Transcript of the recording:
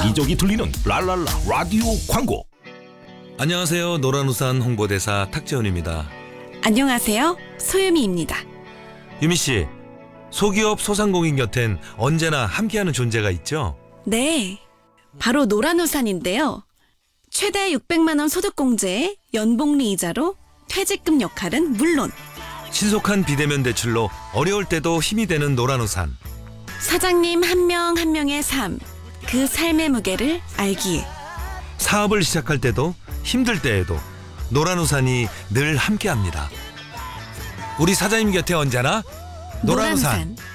여기저기 들리는 랄랄라 라디오 광고. 안녕하세요. 노란우산 홍보대사 탁재훈입니다. 안녕하세요. 소유미입니다. 유미씨, 소기업 소상공인 곁엔 언제나 함께하는 존재가 있죠? 네, 바로 노란우산인데요. 최대 600만 원 소득공제에 연봉리 이자로 퇴직금 역할은 물론 신속한 비대면 대출로 어려울 때도 힘이 되는 노란우산. 사장님 한 명 한 명의 삶, 그 삶의 무게를 알기에 사업을 시작할 때도 힘들 때에도 노란우산이 늘 함께합니다. 우리 사장님 곁에 언제나 노란우산.